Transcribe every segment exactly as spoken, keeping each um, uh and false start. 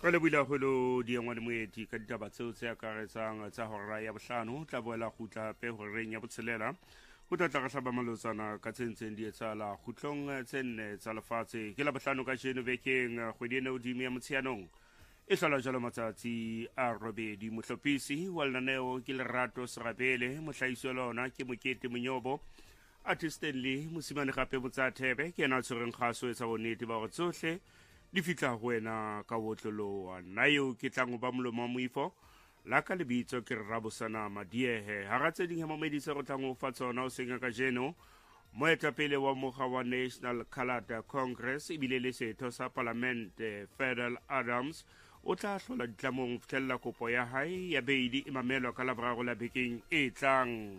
Re buile haholo diengwane moeti ka ditaba tseo tse akaretsang tsa hora ya bohlano tla boela kgutla hape horeng ya botshelela ho tla tla ka hlaba malotsana ka tse ntseng di etsahala kgutlong tse nne tsa lefatshe ke la bohlano ka jeno bekeng kgwedi ena hodimo ya motsheanong e hlola jalo matsatsi a robedi. Mohlophisi wa lenaneo ke Lerato Serapele, mohlahiso wa lona ke Mokete Monyobo, artist Stanley mosimane gape motsathebe ke ena tshwereng kgaso etsa bonnete ba hore tsohle di fitla ho wena ka botloloa. Nna eo ke tlang ho ba molomo wa moifo la ka lebitso ke Rabosana Madiehe. Hara tse ding hemamedisa go tlang ho fa tsona o senga ka jeno moetapele wa mokga wa National Coloured Congress ebile le setho sa Palamente Federal Adams o tla hlola ditlamong fihlella kopo ya hae ya beili e mamelwa ka laboraro la bekeng e tlang.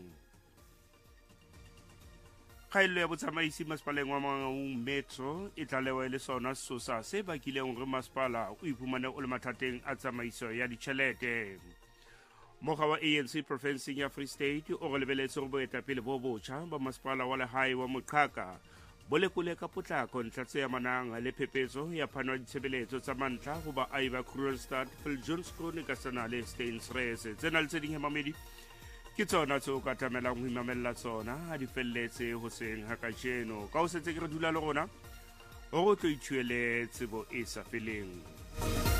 Kgaello ya botsamaisi masepaleng wa Mangaung Metro e tla lewa le sona sesosa se bakileng hore masepala o iphumane o le mathateng a tsamaiso ya ditjhelete. Mokga wa A N C Provinceng ya Free State o re lebeletse go boetapele bo botjha ba masepala wa lehae wa Moqhaka bo lekole ka potlako ntlha tse amanang le phepetso ya phano ya ditshebeletso tsa mantlha ho baahi ba Kroonstad, Viljoenskroon, Kasana le Steynsrus. Tsena le tse ding hemamedi ke tsona tse o ka tamelang ho imamella tsona ha di felletse hoseng ha kajeno ka ho setse ke re dula le rona hore o tlo ithuele tsebo e sa feleng.